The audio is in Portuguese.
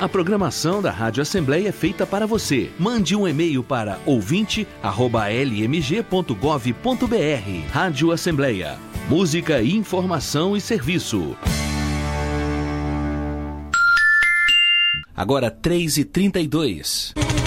A programação da Rádio Assembleia é feita para você. Mande um e-mail para ouvinte@lmg.gov.br. Rádio Assembleia. Música, informação e serviço. Agora 3h32.